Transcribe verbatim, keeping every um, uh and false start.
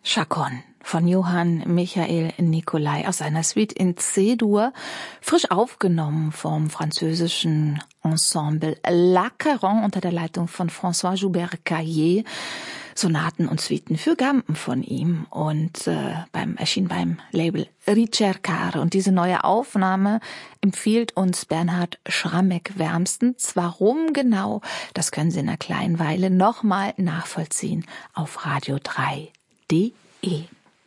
Chaconne von Johann Michael Nicolai aus seiner Suite in C-Dur, frisch aufgenommen vom französischen Ensemble L'Acheron unter der Leitung von François Joubert-Caillé. Sonaten und Suiten für Gampen von ihm und äh, beim erschien beim Label Ricercare. Und diese neue Aufnahme empfiehlt uns Bernhard Schrammeck wärmstens. Warum genau, das können Sie in einer kleinen Weile nochmal nachvollziehen auf radio drei punkt de.